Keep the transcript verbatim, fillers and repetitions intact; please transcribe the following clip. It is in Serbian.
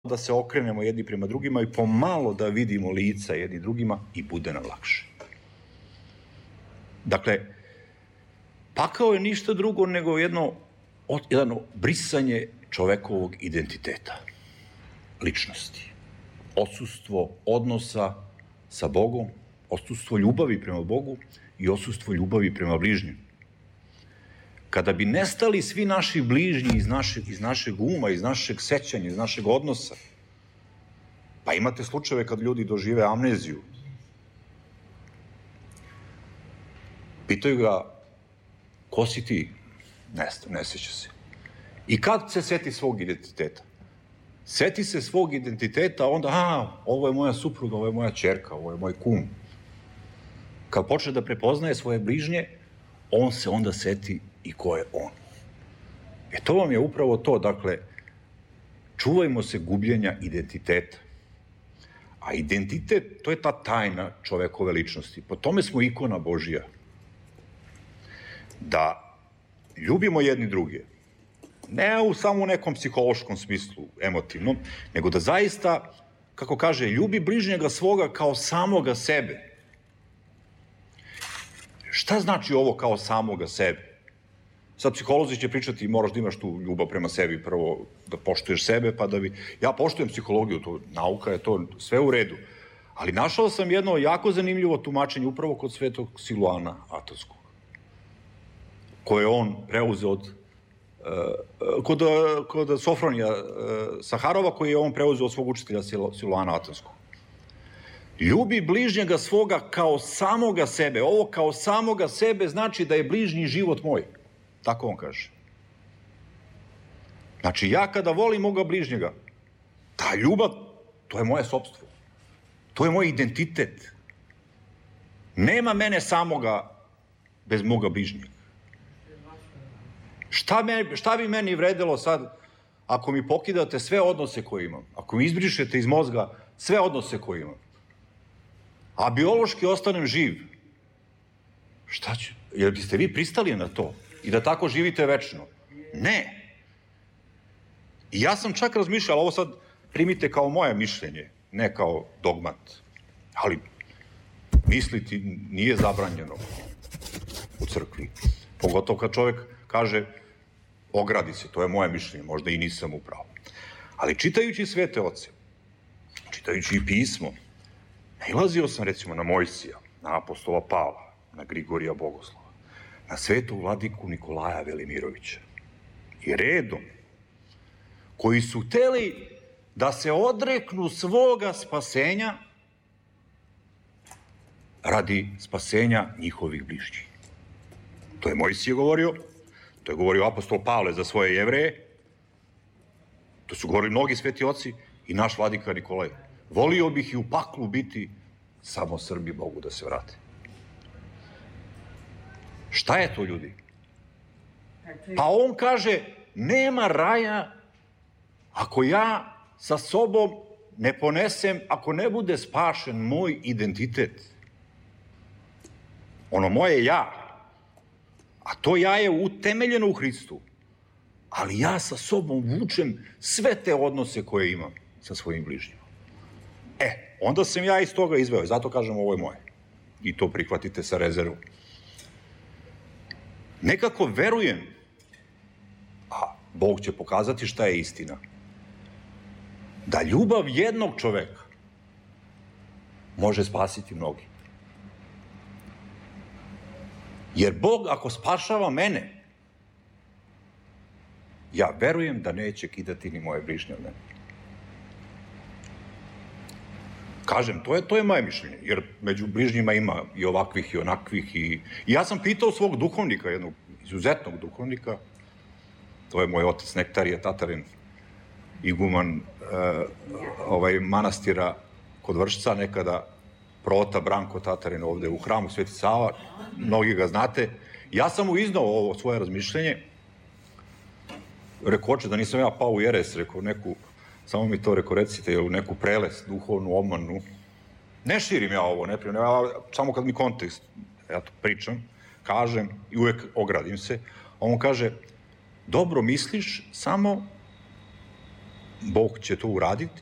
da se okrenemo jedni prema drugima i pomalo da vidimo lica jedni drugima i bude nam lakše. Dakle, pakao je ništa drugo nego jedno, jedno brisanje čovekovog identiteta, ličnosti, odsustvo odnosa sa Bogom, odsustvo ljubavi prema Bogu i odsustvo ljubavi prema bližnjim. Kada bi nestali svi naši bližnji iz našeg, iz našeg uma, iz našeg sećanja, iz našeg odnosa, pa imate slučajeve kad ljudi dožive amneziju, pitaju ga, ko si ti? Ne, ne seća se. I kad se seti svog identiteta? Seti se svog identiteta, onda, a, ovo je moja supruga, ovo je moja ćerka, ovo je moj kum. Kad počne da prepoznaje svoje bližnje, on se onda seti i ko je on. E to vam je upravo to, dakle, čuvajmo se gubljenja identiteta. A identitet, to je ta tajna čovekove ličnosti. Po tome smo ikona Božija. Da ljubimo jedni druge, ne u samo nekom psihološkom smislu, emotivnom, nego da zaista, kako kaže, ljubi bližnjega svoga kao samoga sebe. Šta znači ovo kao samoga sebe? Sad psiholozi će pričati, moraš da imaš tu ljubav prema sebi, prvo da poštuješ sebe, pa da bi... Ja poštujem psihologiju, to nauka je to sve u redu, ali našao sam jedno jako zanimljivo tumačenje upravo kod svetog Siluana Atonskog, koje on preuzeo od... Uh, kod, kod Sofronija uh, Saharova, koji je on preuzeo od svog učitelja Siluana Atonskog. Ljubi bližnjega svoga kao samoga sebe. Ovo kao samoga sebe znači da je bližnji život moj. Tako on kaže. Znači, ja kada volim moga bližnjega, ta ljubav, to je moje sopstvo. To je moj identitet. Nema mene samoga bez moga bližnjega. Šta, me, šta bi meni vredelo sad ako mi pokidate sve odnose koje imam? Ako mi izbrišete iz mozga sve odnose koje imam? A biološki ostanem živ? Šta ću? Jer biste vi pristali na to? I da tako živite večno? Ne. I ja sam čak razmišljao, ovo sad primite kao moje mišljenje, ne kao dogmat. Ali misliti nije zabranjeno u crkvi. Pogotovo kad čovek kaže, ogradi se, to je moje mišljenje, možda i nisam upravo. Ali čitajući svete oce, čitajući i pismo, nailazio sam recimo na Mojsija, na apostola Pavla, na Grigorija Bogoslova, na svetu vladiku Nikolaja Velimirovića i redom, koji su hteli da se odreknu svoga spasenja radi spasenja njihovih bližnjih. To je Mojsije govorio, to je govorio apostol Pavle za svoje Jevreje, to su govorili mnogi sveti oci i naš vladika Nikolaj. Volio bih i u paklu biti, samo Srbi mogu da se vrate. Šta je to, ljudi? Pa on kaže, nema raja ako ja sa sobom ne ponesem, ako ne bude spašen moj identitet. Ono moje ja. A to ja je utemeljeno u Hristu. Ali ja sa sobom vučem sve te odnose koje imam sa svojim bližnjima. E, onda sam ja iz toga izveo. Zato kažem, ovo je moje. I to prihvatite sa rezervom. Nekako verujem, a Bog će pokazati šta je istina, da ljubav jednog čoveka može spasiti mnogi. Jer Bog, ako spašava mene, ja verujem da neće kidati ni moje bližnje od mene. Kažem, to je, to je moje mišljenje, jer među bližnjima ima i ovakvih i onakvih. I, i ja sam pitao svog duhovnika, jednog izuzetnog duhovnika, to je moj otac Nektarije Tatarin, iguman uh, ovaj, manastira kod Vršca, nekada prota Branko Tatarin ovde u hramu Sveti Sava, mnogi ga znate. Ja sam mu iznao ovo svoje razmišljenje, rekao, oče, da nisam ja pao u jeres, rekao, neku, samo mi to rekao, recite, u neku prelest, duhovnu, obmanu. Ne širim ja ovo, ne prijem, ja, samo kad mi kontekst, ja to pričam, kažem i uvek ogradim se, on kaže, dobro misliš, samo Bog će to uraditi,